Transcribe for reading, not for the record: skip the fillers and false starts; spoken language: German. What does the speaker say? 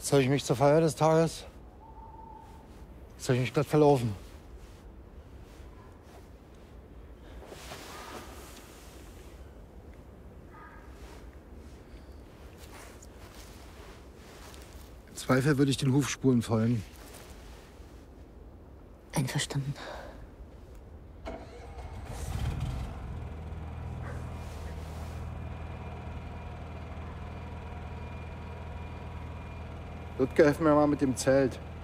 Soll ich mich zur Feier des Tages? Soll ich mich glatt verlaufen? Im Zweifel würde ich den Hufspuren folgen. Einverstanden. Ludger, hilf mir mal mit dem Zelt.